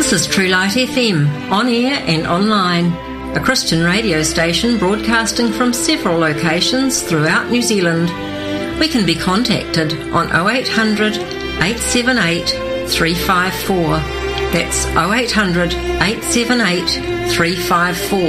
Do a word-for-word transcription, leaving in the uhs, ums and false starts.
This is True Light F M, on air and online, a Christian radio station broadcasting from several locations throughout New Zealand. We can be contacted on oh eight hundred, eight seven eight, three five four. That's oh eight hundred, eight seven eight, three five four.